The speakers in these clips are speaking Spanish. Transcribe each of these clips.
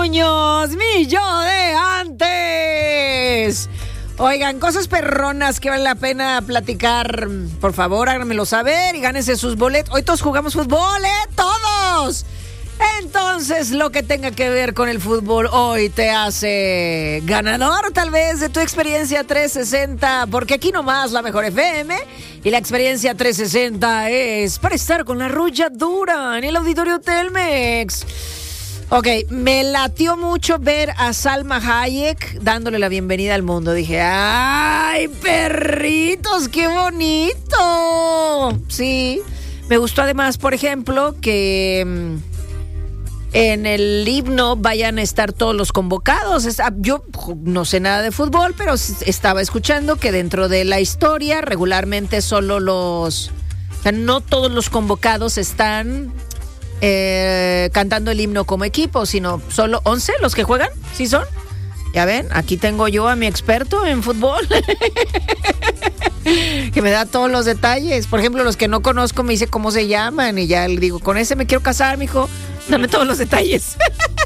Muñoz, mi yo de antes. Oigan, cosas perronas que vale la pena platicar. Por favor, háganmelo saber y gánense sus boletos. Hoy todos jugamos fútbol, ¡todos! Entonces, lo que tenga que ver con el fútbol hoy te hace ganador, tal vez, de tu experiencia 360, porque aquí nomás la mejor FM y la experiencia 360 es para estar con la arrolladora en el Auditorio Telmex. Ok, me latió mucho ver a Salma Hayek dándole la bienvenida al mundo. Dije, ¡ay, perritos, qué bonito! Sí, me gustó además, por ejemplo, que en el himno vayan a estar todos los convocados. Yo no sé nada de fútbol, pero estaba escuchando que dentro de la historia regularmente solo o sea, no todos los convocados están cantando el himno como equipo, sino solo 11 los que juegan. ¿Sí son? Ya ven, aquí tengo yo a mi experto en fútbol que me da todos los detalles. Por ejemplo, los que no conozco me dice cómo se llaman y ya le digo, con ese me quiero casar, mijo. Dame todos los detalles.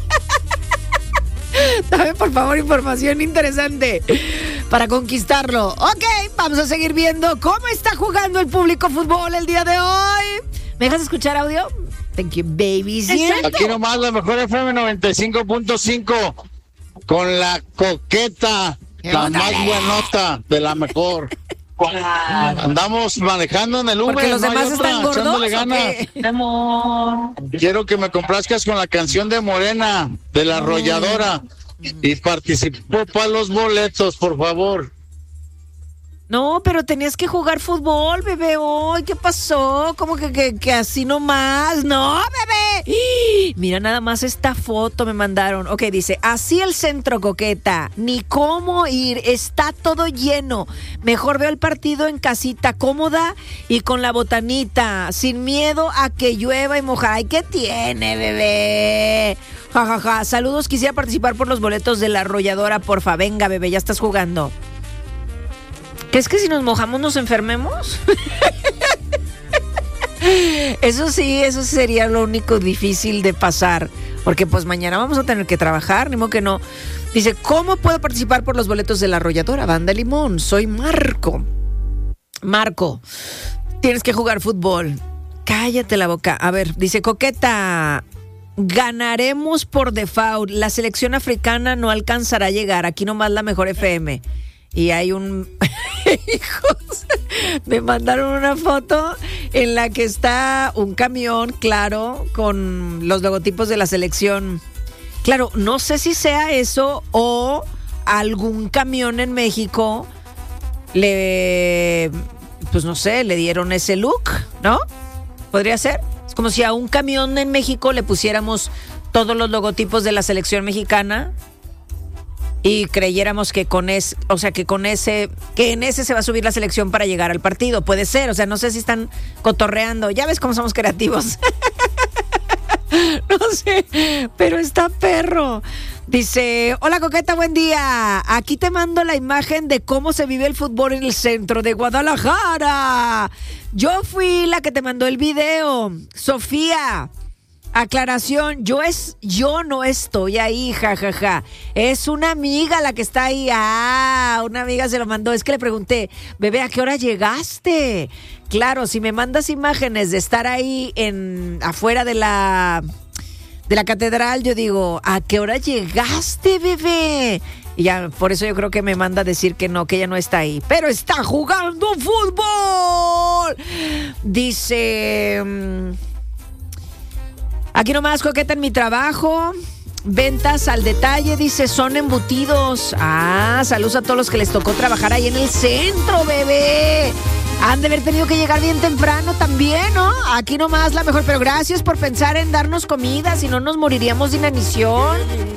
Dame, por favor, información interesante para conquistarlo. Ok, vamos a seguir viendo cómo está jugando el público fútbol el día de hoy. ¿Me dejas escuchar audio? Thank you, babies. Aquí nomás la mejor FM 95.5 con la coqueta, la más buenota de la mejor. Andamos manejando en el Uber. Porque los demás están gordos. Echándole ganas. Amor. Quiero que me complazcas con la canción de Morena, de la arrolladora. Y participó para los boletos, por favor. No, pero tenías que jugar fútbol, bebé. Hoy, ¿qué pasó? ¿Cómo que así nomás? No, bebé. Mira nada más esta foto me mandaron. Ok, dice, así el centro, coqueta. Ni cómo ir, está todo lleno. Mejor veo el partido en casita, cómoda y con la botanita, sin miedo a que llueva y moja. Ay, ¿qué tiene, bebé? Ja. Saludos, quisiera participar por los boletos de la arrolladora, porfa. Venga, bebé, ya estás jugando. ¿Crees que si nos mojamos nos enfermemos? Eso sí sería lo único difícil de pasar. Porque pues mañana vamos a tener que trabajar, ni modo que no. Dice, ¿cómo puedo participar por los boletos de la arrolladora? Banda Limón, soy Marco. Marco, tienes que jugar fútbol. Cállate la boca. A ver, dice, coqueta, ganaremos por default. La selección africana no alcanzará a llegar. Aquí nomás la mejor FM. Y hay un... Hijos, me mandaron una foto en la que está un camión, claro, con los logotipos de la selección. Claro, no sé si sea eso o algún camión en México pues no sé, le dieron ese look, ¿no? Podría ser. Es como si a un camión en México le pusiéramos todos los logotipos de la selección mexicana y creyéramos que en ese se va a subir la selección para llegar al partido. Puede ser, o sea, no sé si están cotorreando. Ya ves cómo somos creativos. No sé, pero está perro. Dice, hola coqueta, buen día. Aquí te mando la imagen de cómo se vive el fútbol en el centro de Guadalajara. Yo fui la que te mandó el video, Sofía. Aclaración, yo no estoy ahí, jajaja. Es una amiga la que está ahí. Una amiga se lo mandó. Es que le pregunté, bebé, ¿a qué hora llegaste? Claro, si me mandas imágenes de estar ahí afuera de la catedral, yo digo, ¿a qué hora llegaste, bebé? Y ya, por eso yo creo que me manda a decir que no, que ella no está ahí. Pero está jugando fútbol. Dice... Aquí nomás, coqueta, en mi trabajo, ventas al detalle, dice, son embutidos. Saludos a todos los que les tocó trabajar ahí en el centro, bebé. Han de haber tenido que llegar bien temprano también, ¿no? Aquí nomás la mejor, pero gracias por pensar en darnos comida, si no nos moriríamos de inanición.